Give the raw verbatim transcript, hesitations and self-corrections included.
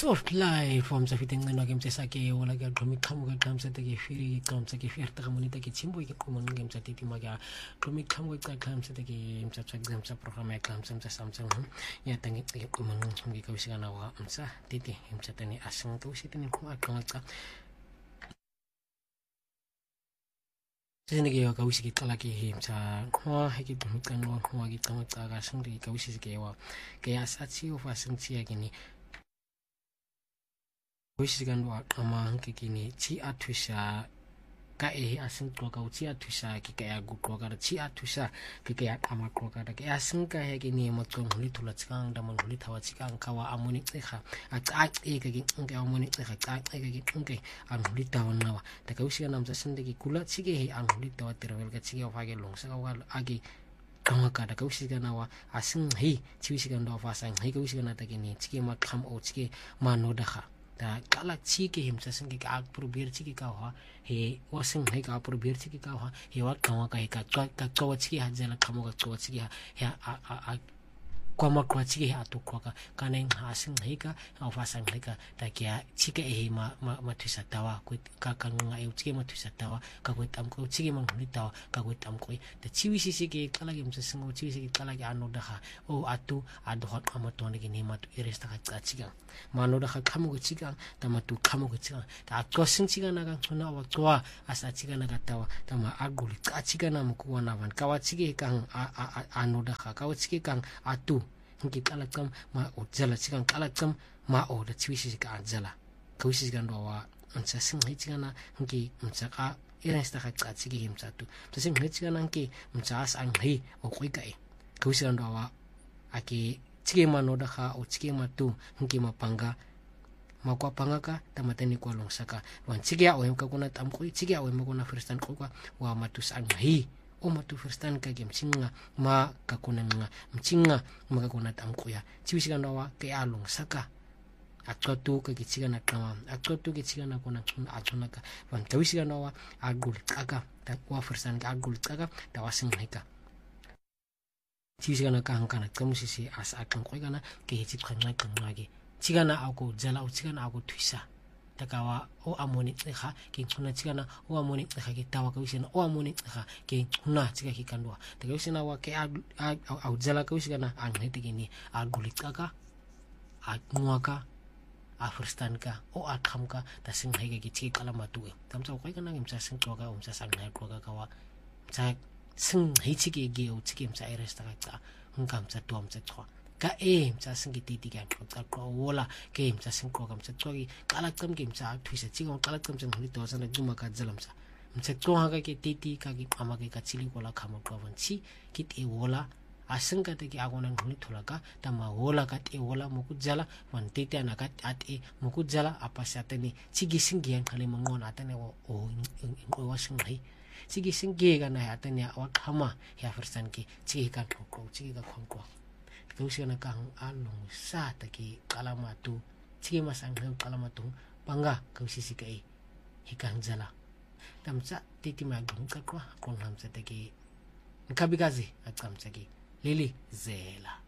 soft life from Zafiteng and Game Sake, or like a Dromi Kamuga comes at the Fury comes like a Fierta Monita Kimbo, common games at Timaga, Dromi Kamuga comes at the game, such exams of program comes and Samsung. Yet, thank you, common Mikosana, Amsa, Titi, him certainly asking to sit in Kumaka. Senegi ka wisi kita lagi him sa kwa heki kan wa kwa kita mata ga sangri ka wisi ke wa ke asatsi of asangsi agini wisi kan wa ama hanke kini chi atusa ka e asang ko ka chi atusa ki ka gu ko ka chi atusa ki ka ama ko ka ke asang ka heki ni mo tong huli thula chikang da mon huli thawa chikang ka wa amoni tsikha a cha e ka ki ke amoni tsikha cha e ka ki ke an huli tawa na wa ta ka wisi nam sa sindegi kula chige he an huli tawa terwel ka chige wa ge long sa ka wa agi kama ka da ka wisi kana wa asang he chi wisi kan do fa sang he ka wisi kana ta ki ni chige ma kham o chige ma no da kha da kala chike him sa sing ke ag probir chike ka ha he wasing he ka probir chike ka ha he wa kama ka he ka ka ka chike ha jela kamo ka chike ha ya a a kwama kwa chike ha to kwa ka kaneng ha sing he ka ha fa sang he ka ta kya chike he ma ma ma thisa tawa ku ka ka nga e chike ma thisa tawa ka ku tam ko chike ma ni tawa ka ku tam ko ta chiwi si si ke kala ge msa sing o chiwi si ke kala ge ano da ha o atu adu hot ama to ne ge ni ma tu iresta ka cha chika ma no da ha kamo ko chika ta ma tu kamo ko chika ta ko sing chika na ga chona wa chwa asa chika na ga tawa ta ma aguli ka chika na mo ku na van ka wa chike kang a ano da ha ka wa chike kang atu ngi kala kam ma o jala chikan kala kam ma o da chiwi ka jala ka wisi kan do wa ansa sing hi chikana ngi mcha ka ira sta ka cha chigi him cha tu to sing hi chikana ngi mcha as ang hi o koi ka e ka wisi kan do wa aki chige ma no da kha o chige ma tu ngi ma panga ma kwa panga ka tamateni kwa long saka wan chige o hem ka kuna tam koi chige o hem kuna firstan ko kwa wa matus ang hi o matu firstan ka gem singa ma ka kuna nga mchinga ma ka kuna tam kuya chiwi kan wa ke along saka atotu ka gichiga na kama atotu gichiga na kuna atuna ka wan tawisi kan wa agul kaka ta wa firstan ka agul kaka ta wasing hika chiwi kan ka hankana kamusisi as akan koi kana ke hichi khanga kanga ge chigana ako jala o chigana ako thuisa takawa o amoni tsikha ke chuna chigana o amoni tsikha ke tawa ka wisina o amoni tsikha ke chuna chiga ki kandwa taka wisina wa ke au jala ka wisina ang hete ni agulit ka a muaka a firstan ka o a kham ka ta sing hai ke chi kala matu e tamcha koi kana ngim sa sing to ka um sa sang nai ko ka ka wa cha sing hai chi ke ge o chi ke msa iresta ka ta ngam sa tom sa chwa ka e msa sing ki ti ka ka ko wala ke msa sing ko kam sa chwa kala kam ke msa thuisa chi ko kala kam sang hli to sa na juma ka jalam sa msa to ha ka ke ti ti ka ki ama ke ka chili ko la kham ko wan chi ki te wala asing ka te ki agonan hli thola ka tama wala ka te wala muku jala wan te te na ka at e muku jala apa sa te ni chi gi sing gi an khali mangon atane o o ko wa sing hai chi gi sing gi ga na atane wa khama ya firsan ki chi ka ko chi ga khong ko ka usia na kang along sa ta ki kalamatu chi masang hang kalamatu panga ka usi si kai hikang jala tamsa titi ma gung ka ko kon ham sa ta ki kabikazi at kam sa ki lili zela